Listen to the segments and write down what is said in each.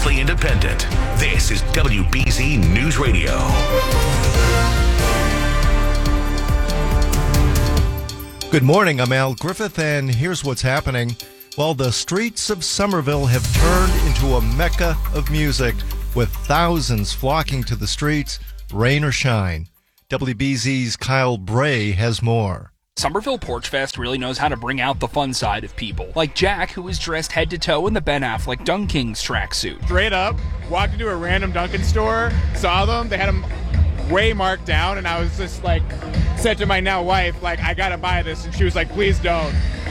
Fiercely independent. This is WBZ News Radio. Good morning, I'm Al Griffith, and here's what's happening. Well, the streets of Somerville have turned into a mecca of music, with thousands flocking to the streets, rain or shine. WBZ's Kyle Bray has more. Somerville Porch Fest really knows how to bring out the fun side of people. Like Jack, who was dressed head to toe in the Ben Affleck Dunkings tracksuit. Straight up, walked into a random Dunkin' store, saw them, they had them way marked down, and I was just like, said to my now wife, like, I gotta buy this, and she was like, please don't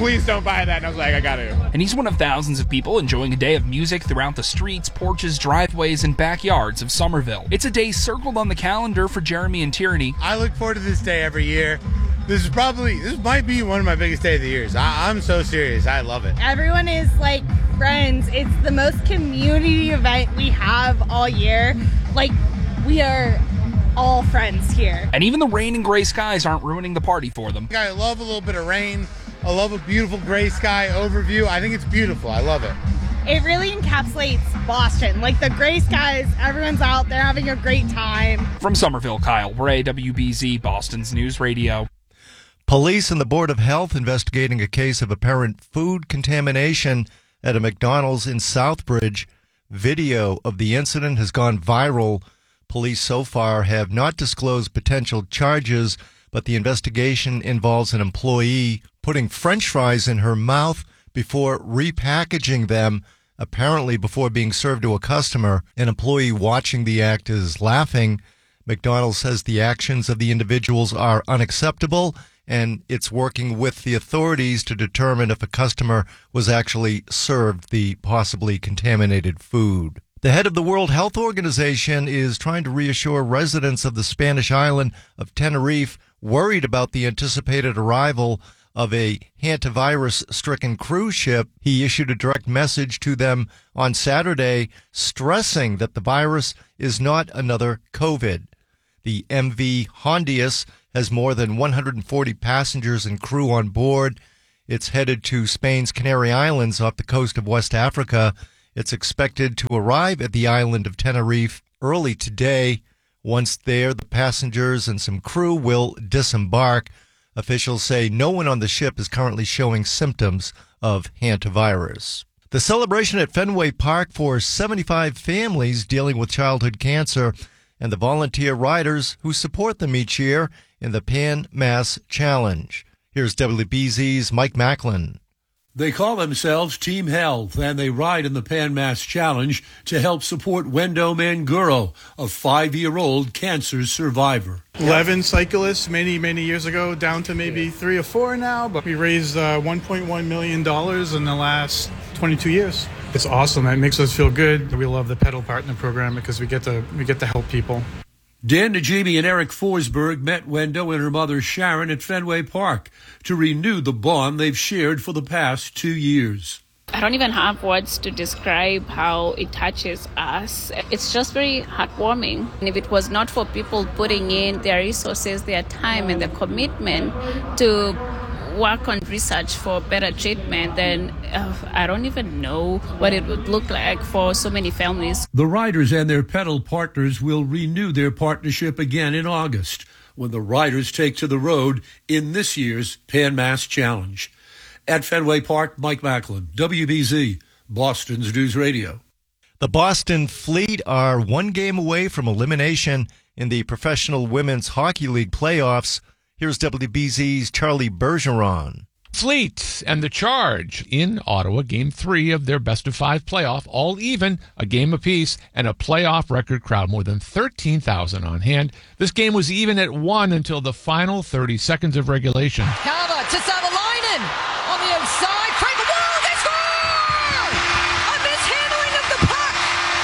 buy that, and I was like, I gotta. And he's one of thousands of people enjoying a day of music throughout the streets, porches, driveways, and backyards of Somerville. It's a day circled on the calendar for Jeremy and Tierney. I look forward to this day every year. This might be one of my biggest days of the years. I'm so serious. I love it. Everyone is like friends. It's the most community event we have all year. Like, we are all friends here. And even the rain and gray skies aren't ruining the party for them. I love a little bit of rain. I love a beautiful gray sky overview. I think it's beautiful. I love it. It really encapsulates Boston. Like, the gray skies, everyone's out there having a great time. From Somerville, Kyle Bray, WBZ, Boston's News Radio. Police and the Board of Health investigating a case of apparent food contamination at a McDonald's in Southbridge. Video of the incident has gone viral. Police so far have not disclosed potential charges, but the investigation involves an employee putting French fries in her mouth before repackaging them, apparently before being served to a customer. An employee watching the act is laughing. McDonald's says the actions of the individuals are unacceptable, and it's working with the authorities to determine if a customer was actually served the possibly contaminated food. The head of the World Health Organization is trying to reassure residents of the Spanish island of Tenerife worried about the anticipated arrival of a hantavirus-stricken cruise ship. He issued a direct message to them on Saturday, stressing that the virus is not another COVID. The MV Hondius has more than 140 passengers and crew on board. It's headed to Spain's Canary Islands off the coast of West Africa. It's expected to arrive at the island of Tenerife early today. Once there, the passengers and some crew will disembark. Officials say no one on the ship is currently showing symptoms of hantavirus. The celebration at Fenway Park for 75 families dealing with childhood cancer and the volunteer riders who support them each year in the Pan Mass Challenge. Here's WBZ's Mike Macklin. They call themselves Team Health, and they ride in the Pan Mass Challenge to help support Wendo Manguro, a 5-year-old cancer survivor. 11 cyclists many years ago, down to maybe 3 or 4 now, but we raised $1.1 million in the last 22 years. It's awesome. It makes us feel good. We love the Pedal Partner Program because we get to help people. Dan Najimy and Eric Forsberg met Wendo and her mother Sharon at Fenway Park to renew the bond they've shared for the past 2 years. I don't even have words to describe how it touches us. It's just very heartwarming. And if it was not for people putting in their resources, their time, and their commitment to work on research for better treatment, then I don't even know what it would look like for so many families. The riders and their pedal partners will renew their partnership again in August when the riders take to the road in this year's Pan Mass Challenge. At Fenway Park, Mike Macklin, WBZ, Boston's News Radio. The Boston Fleet are one game away from elimination in the Professional Women's Hockey League playoffs. Here's WBZ's Charlie Bergeron. Fleet and the Charge in Ottawa, Game 3 of their best-of-5 playoff, all even, a game apiece, and a playoff record crowd, more than 13,000 on hand. This game was even at 1 until the final 30 seconds of regulation. Carver to Savalainen on the outside. Frank the wall, they score! A mishandling of the puck.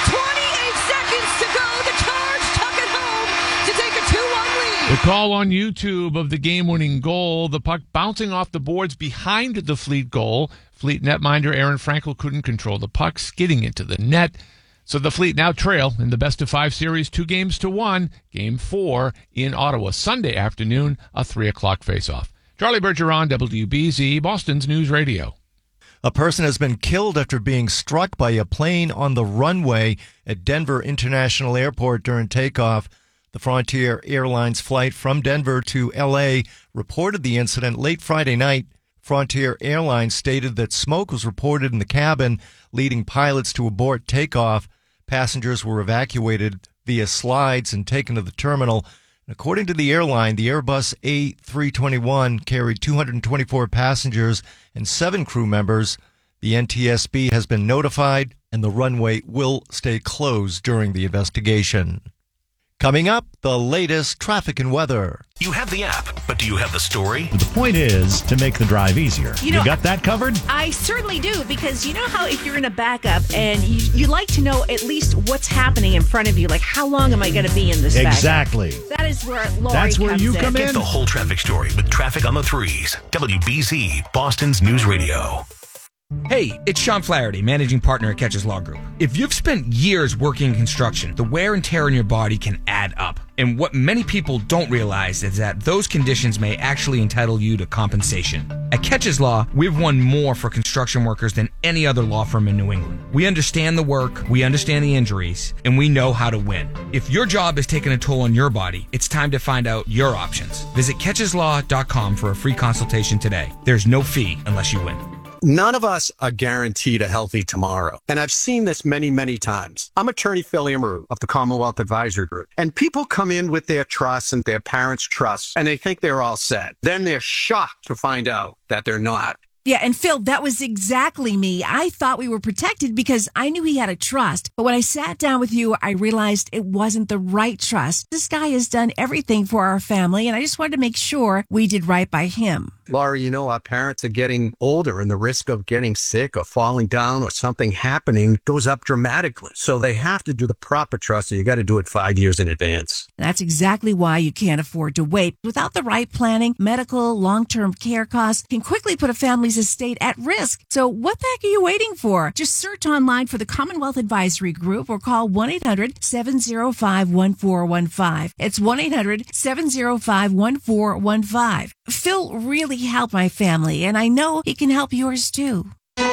28 seconds to go. The Charge tuck it home to take a 2-1 lead. The call on YouTube of the game-winning goal, the puck bouncing off the boards behind the Fleet goal. Fleet netminder Aaron Frankel couldn't control the puck, skidding into the net. So the Fleet now trail in the best-of-5 series 2-1, Game 4 in Ottawa, Sunday afternoon, a 3 o'clock face-off. Charlie Bergeron, WBZ, Boston's News Radio. A person has been killed after being struck by a plane on the runway at Denver International Airport during takeoff. The Frontier Airlines flight from Denver to L.A. reported the incident late Friday night. Frontier Airlines stated that smoke was reported in the cabin, leading pilots to abort takeoff. Passengers were evacuated via slides and taken to the terminal. According to the airline, the Airbus A321 carried 224 passengers and 7 crew members. The NTSB has been notified, and the runway will stay closed during the investigation. Coming up, the latest traffic and weather. You have the app, but do you have the story? The point is to make the drive easier. You know, got that covered? I certainly do, because you know how if you're in a backup and you like to know at least what's happening in front of you, like how long am I going to be in this Exactly. backup? That is where Lori That's where comes you come Get in. the whole traffic story with Traffic on the Threes. WBZ, Boston's News Radio. Hey, it's Sean Flaherty, managing partner at Catches Law Group. If you've spent years working in construction, the wear and tear on your body can add up. And what many people don't realize is that those conditions may actually entitle you to compensation. At Catches Law, we've won more for construction workers than any other law firm in New England. We understand the work, we understand the injuries, and we know how to win. If your job is taking a toll on your body, it's time to find out your options. Visit catcheslaw.com for a free consultation today. There's no fee unless you win. None of us are guaranteed a healthy tomorrow. And I've seen this many, many times. I'm attorney Phil Amaru of the Commonwealth Advisory Group. And people come in with their trusts and their parents' trusts, and they think they're all set. Then they're shocked to find out that they're not. Yeah, and Phil, that was exactly me. I thought we were protected because I knew he had a trust. But when I sat down with you, I realized it wasn't the right trust. This guy has done everything for our family, and I just wanted to make sure we did right by him. Laurie, you know, our parents are getting older and the risk of getting sick or falling down or something happening goes up dramatically. So they have to do the proper trust, and you got to do it 5 years in advance. That's exactly why you can't afford to wait. Without the right planning, medical, long-term care costs can quickly put a family's estate at risk. So what the heck are you waiting for? Just search online for the Commonwealth Advisory Group or call 1-800-705-1415. It's 1-800-705-1415. Phil really helped my family, and I know he can help yours too.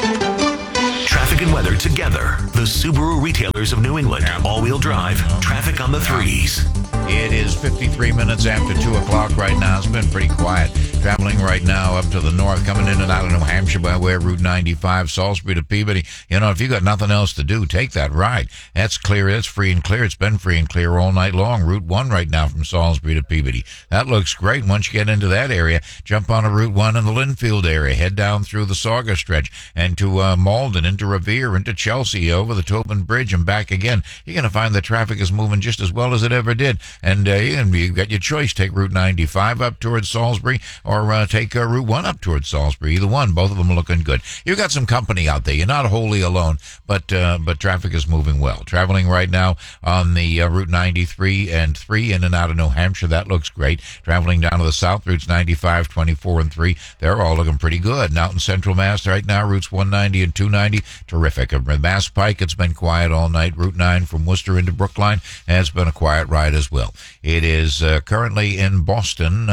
Traffic and weather together. The Subaru retailers of New England. All-wheel drive. Traffic on the Threes. It is 53 minutes after 2 o'clock right now. It's been pretty quiet. Traveling right now up to the north, coming in and out of New Hampshire by way of Route 95, Salisbury to Peabody. You know, if you got nothing else to do, take that ride. That's clear. That's free and clear. It's been free and clear all night long. Route 1 right now from Salisbury to Peabody. That looks great. Once you get into that area, jump on a Route 1 in the Linfield area. Head down through the Sauga stretch and to Malden, into Revere, into Chelsea, over the Tobin Bridge and back again. You're going to find the traffic is moving just as well as it ever did. And you've got your choice. Take Route 95 up towards Salisbury or take Route 1 up towards Salisbury. Either one. Both of them are looking good. You've got some company out there. You're not wholly alone, but traffic is moving well. Traveling right now on the Route 93 and 3 in and out of New Hampshire. That looks great. Traveling down to the south, routes 95, 24, and 3. They're all looking pretty good. And out in Central Mass right now, routes 190 and 290, terrific. Mass Pike, it's been quiet all night. Route 9 from Worcester into Brookline has been a quiet ride as well. It is currently in Boston,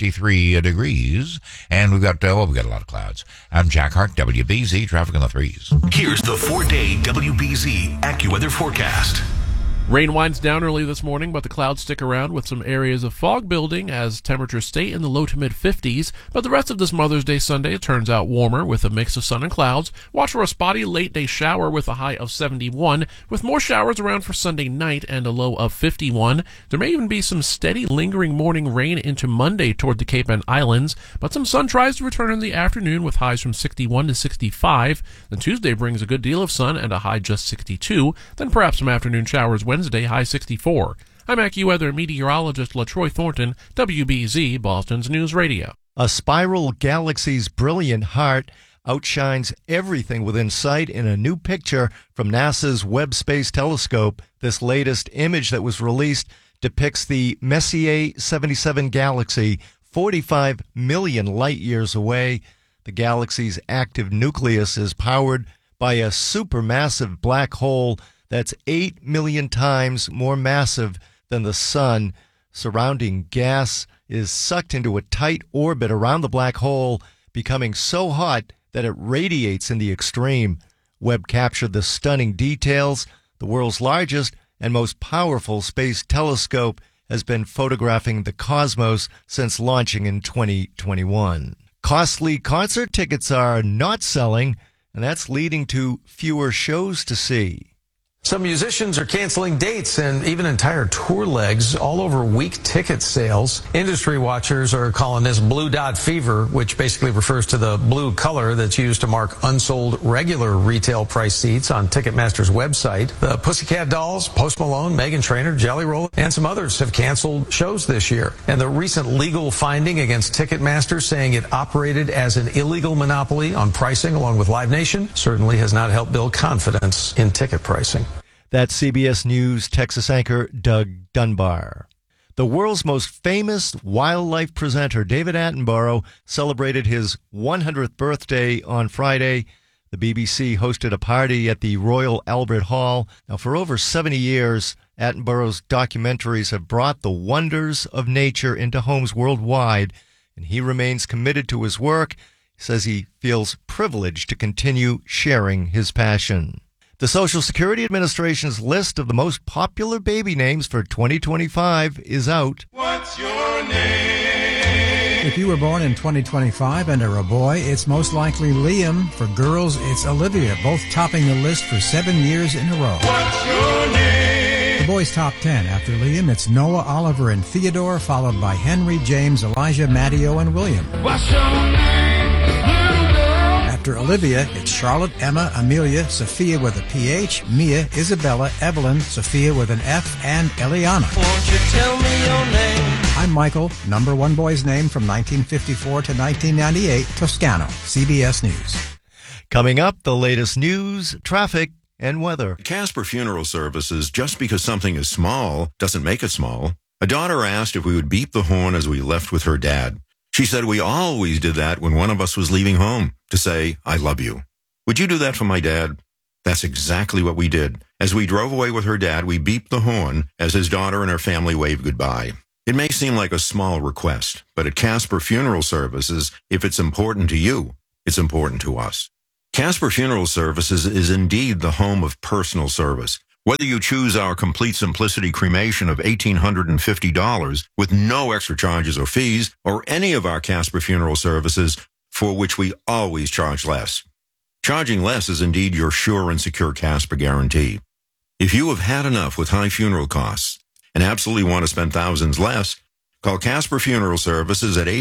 53 degrees, and we've got a lot of clouds. I'm Jack Hart, WBZ, Traffic on the Threes. Here's the 4-day WBZ AccuWeather forecast. Rain winds down early this morning, but the clouds stick around with some areas of fog building as temperatures stay in the low to mid 50s. But the rest of this Mother's Day Sunday, it turns out warmer with a mix of sun and clouds. Watch for a spotty late day shower with a high of 71, with more showers around for Sunday night and a low of 51. There may even be some steady lingering morning rain into Monday toward the Cape and Islands, but some sun tries to return in the afternoon with highs from 61 to 65. Then Tuesday brings a good deal of sun and a high just 62. Then perhaps some afternoon showers Wednesday, high 64. I'm AccuWeather meteorologist LaTroy Thornton, WBZ, Boston's News Radio. A spiral galaxy's brilliant heart outshines everything within sight in a new picture from NASA's Webb Space Telescope. This latest image that was released depicts the Messier 77 galaxy, 45 million light years away. The galaxy's active nucleus is powered by a supermassive black hole that's 8 million times more massive than the sun. Surrounding gas is sucked into a tight orbit around the black hole, becoming so hot that it radiates in the extreme. Webb captured the stunning details. The world's largest and most powerful space telescope has been photographing the cosmos since launching in 2021. Costly concert tickets are not selling, and that's leading to fewer shows to see. Some musicians are canceling dates and even entire tour legs all over weak ticket sales. Industry watchers are calling this blue dot fever, which basically refers to the blue color that's used to mark unsold regular retail price seats on Ticketmaster's website. The Pussycat Dolls, Post Malone, Meghan Trainor, Jelly Roll, and some others have canceled shows this year. And the recent legal finding against Ticketmaster saying it operated as an illegal monopoly on pricing along with Live Nation certainly has not helped build confidence in ticket pricing. That's CBS News Texas anchor Doug Dunbar. The world's most famous wildlife presenter, David Attenborough, celebrated his 100th birthday on Friday. The BBC hosted a party at the Royal Albert Hall. Now, for over 70 years, Attenborough's documentaries have brought the wonders of nature into homes worldwide, and he remains committed to his work. He says he feels privileged to continue sharing his passion. The Social Security Administration's list of the most popular baby names for 2025 is out. What's your name? If you were born in 2025 and are a boy, it's most likely Liam. For girls, it's Olivia, both topping the list for 7 years in a row. What's your name? The boys' top 10. After Liam, it's Noah, Oliver, and Theodore, followed by Henry, James, Elijah, Matteo, and William. What's your name? After Olivia, it's Charlotte, Emma, Amelia, Sophia with a PH, Mia, Isabella, Evelyn, Sophia with an F, and Eliana. Won't you tell me your name? I'm Michael, number one boy's name from 1954 to 1998, Toscano, CBS News. Coming up, the latest news, traffic, and weather. Casper Funeral Services, just because something is small doesn't make it small. A daughter asked if we would beep the horn as we left with her dad. She said we always did that when one of us was leaving home, to say, I love you. Would you do that for my dad? That's exactly what we did. As we drove away with her dad, we beeped the horn as his daughter and her family waved goodbye. It may seem like a small request, but at Casper Funeral Services, if it's important to you, it's important to us. Casper Funeral Services is indeed the home of personal service. Whether you choose our Complete Simplicity cremation of $1,850 with no extra charges or fees, or any of our Casper Funeral Services for which we always charge less. Charging less is indeed your sure and secure Casper guarantee. If you have had enough with high funeral costs and absolutely want to spend thousands less, call Casper Funeral Services at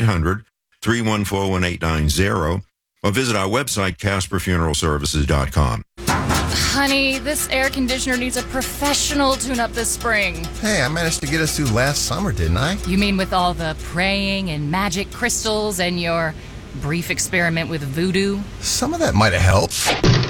800-314-1890 or visit our website, CasperFuneralServices.com. Honey, this air conditioner needs a professional tune-up this spring. Hey, I managed to get us through last summer, didn't I? You mean with all the praying and magic crystals and your brief experiment with voodoo? Some of that might have helped.